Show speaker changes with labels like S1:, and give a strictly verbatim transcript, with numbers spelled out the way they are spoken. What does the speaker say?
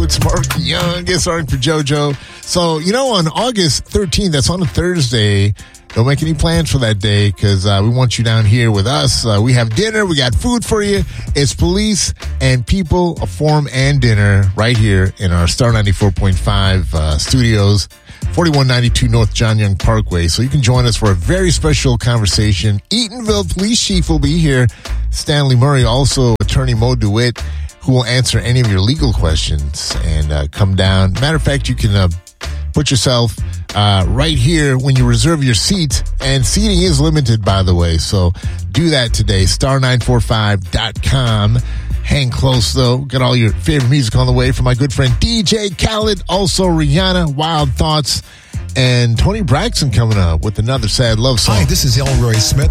S1: It's Mark Young. Guest starring for JoJo. So, you know, on August thirteenth, that's on a Thursday. Don't make any plans for that day because uh, we want you down here with us. Uh, we have dinner. We got food for you. It's Police and People, a forum and dinner right here in our Star ninety-four point five uh, studios, forty-one ninety-two North John Young Parkway. So you can join us for a very special conversation. Eatonville Police Chief will be here. Stanley Murray, also Attorney Mo DeWitt, who will answer any of your legal questions and uh, come down. Matter of fact, you can uh, put yourself uh, right here when you reserve your seat. And seating is limited, by the way. So do that today. star nine four five dot com. Hang close, though. Got all your favorite music on the way from my good friend D J Khaled. Also Rihanna, Wild Thoughts. And Tony Braxton coming up with another sad love song.
S2: Hi, this is Elroy Smith.